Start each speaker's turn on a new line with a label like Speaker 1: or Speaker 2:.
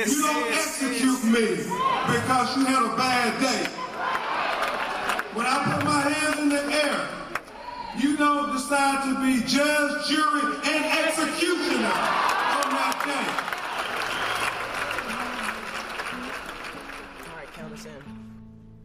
Speaker 1: You don't execute me because you had a bad day. When I put my hands in the air, you don't decide to be judge, jury, and